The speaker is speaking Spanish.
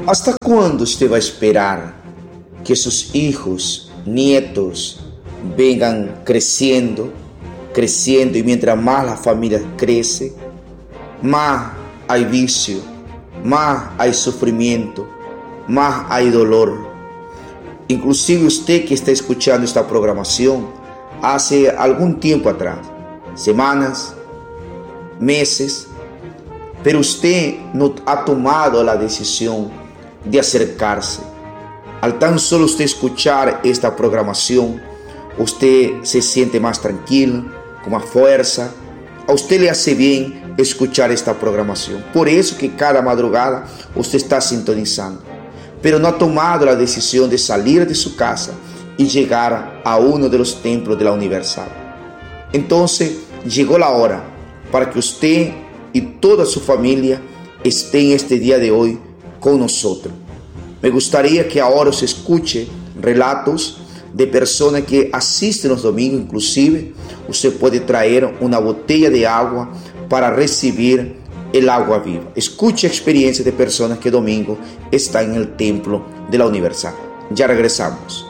¿Hasta cuándo usted va a esperar que sus hijos, nietos, vengan creciendo, y mientras más la familia crece, más hay vicio, más hay sufrimiento, más hay dolor? Inclusive usted que está escuchando esta programación hace algún tiempo atrás, semanas, meses, pero usted no ha tomado la decisión de acercarse. Al tan solo usted escuchar esta programación, usted se siente más tranquilo, con más fuerza. A usted le hace bien escuchar esta programación. Por eso que cada madrugada usted está sintonizando, pero no ha tomado la decisión de salir de su casa y llegar a uno de los templos de la Universal. Entonces llegó la hora para que usted y toda su familia estén este día de hoy con nosotros. Me gustaría que ahora se escuche relatos de personas que asisten los domingos. Inclusive usted puede traer una botella de agua para recibir el agua viva. Escuche experiencias de personas que domingo están en el templo de la Universal. Ya regresamos.